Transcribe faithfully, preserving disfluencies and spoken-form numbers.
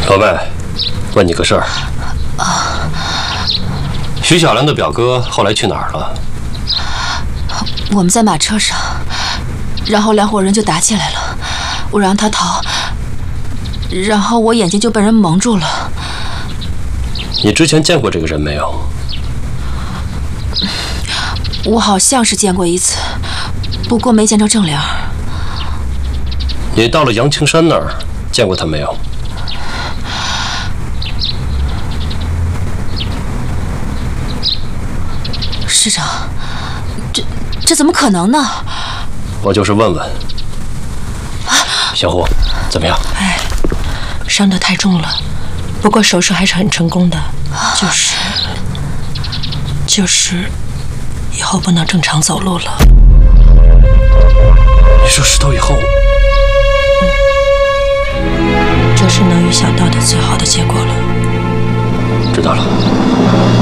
老妹，问你个事儿。啊。徐小兰的表哥后来去哪儿了？ 我们在马车上，然后两伙人就打起来了，我让他逃，然后我眼睛就被人蒙住了。 你之前见过这个人没有？ 我好像是见过一次，不过没见着正脸。 你到了杨青山那儿，见过他没有？ 师长，这这怎么可能呢？ 我就是问问。小虎，怎么样？ 哎，伤得太重了，不过手术还是很成功的，就是就是以后不能正常走路了。 你说石头以后？ 嗯，这是能预想到的最好的结果了。 知道了。